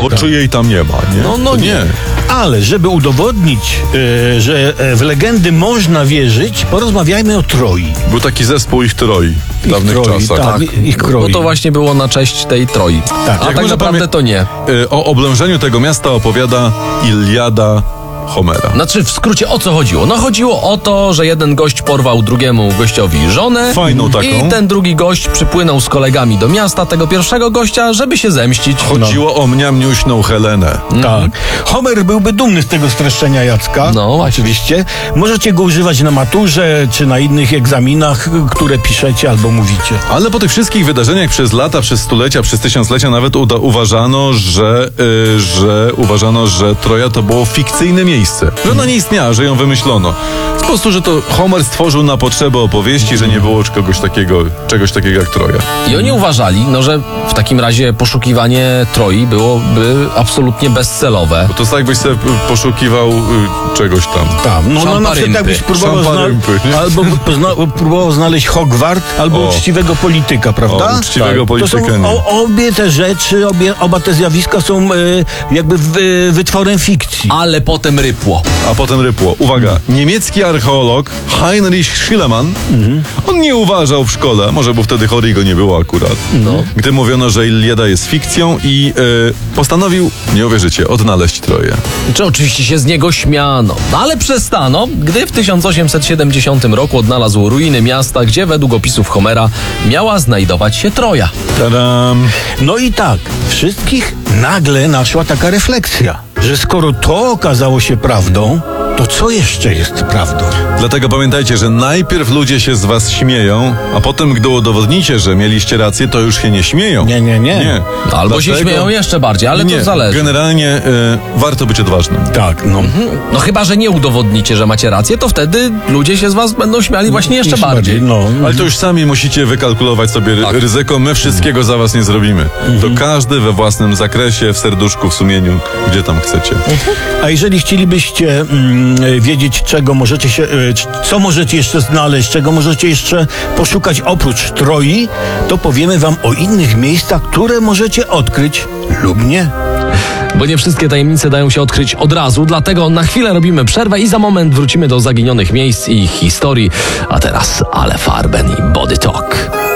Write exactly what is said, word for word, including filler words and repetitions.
bo czy jej tam nie ma, nie? No, no To nie. Ale żeby udowodnić, e, że e, w legendy można wierzyć, porozmawiajmy o Troi. Był taki zespół ich Troi w dawnych Troi, czasach. tak, ich Bo kroi. to właśnie było na cześć tej Troi. Tak. A Jak tak może naprawdę pamię- to nie. Y, O oblężeniu tego miasta opowiada Iliada Homera. Znaczy w skrócie o co chodziło? No chodziło o to, że jeden gość porwał drugiemu gościowi żonę. Fajną taką. I ten drugi gość przypłynął z kolegami do miasta tego pierwszego gościa, żeby się zemścić. Chodziło o mniamniuśną Helenę. Tak. Homer byłby dumny z tego streszczenia Jacka. No, właśnie. oczywiście. Możecie go używać na maturze, czy na innych egzaminach, które piszecie albo mówicie. Ale po tych wszystkich wydarzeniach przez lata, przez stulecia, przez tysiąclecia nawet uda- uważano, że, y, że uważano, że Troja to było fikcyjne miejsce. Że ona nie istniała, że ją wymyślono. Po prostu, że to Homer stworzył na potrzeby opowieści, że nie było czegoś takiego, czegoś takiego jak Troja. I oni uważali, no, że w takim razie poszukiwanie Troi byłoby absolutnie bezcelowe. Bo to tak jakbyś sobie poszukiwał y, czegoś tam. Tam. No, no na przykład jakbyś próbował, zna- Szamparympy, nie? albo pozna- próbował znaleźć Hogwart, albo O. uczciwego polityka, prawda? O, uczciwego To polityka, są nie. o, obie te rzeczy, obie, oba te zjawiska są e, jakby w, wytworem fikcji. Ale potem rypło. A potem rypło. Uwaga, niemiecki archeolog Heinrich Schliemann, on nie uważał w szkole, może bo wtedy chory i go nie było akurat, gdy mówiono, że Iliada jest fikcją i e, postanowił, nie uwierzycie, odnaleźć Troję. Czy oczywiście się z niego śmiano, no ale przestano, gdy w tysiąc osiemset siedemdziesiątym roku odnalazł ruiny miasta, gdzie według opisów Homera miała znajdować się Troja. Tadam! No i tak, wszystkich nagle naszła taka refleksja, że skoro to okazało się prawdą, to co jeszcze jest prawdą? Dlatego pamiętajcie, że najpierw ludzie się z was śmieją, a potem, gdy udowodnicie, że mieliście rację, to już się nie śmieją. Nie, nie, nie. nie. No, albo się Dlatego- śmieją jeszcze bardziej, ale nie, to zależy. Generalnie e, warto być odważnym. Tak, no. No chyba, że nie udowodnicie, że macie rację, to wtedy ludzie się z was będą śmiali właśnie jeszcze bardziej. No. Ale to już sami musicie wykalkulować sobie ry- Tak. ryzyko. My wszystkiego za was nie zrobimy. To każdy we własnym zakresie, w serduszku, w sumieniu, gdzie tam chcecie. A jeżeli chcielibyście mm, wiedzieć, czego możecie się, e, c- co możecie jeszcze znaleźć, czego możecie jeszcze poszukać oprócz Troi, to powiemy wam o innych miejscach, które możecie odkryć lub nie. Bo nie wszystkie tajemnice dają się odkryć od razu, dlatego na chwilę robimy przerwę i za moment wrócimy do zaginionych miejsc i ich historii. A teraz Ale Farben i Body Talk.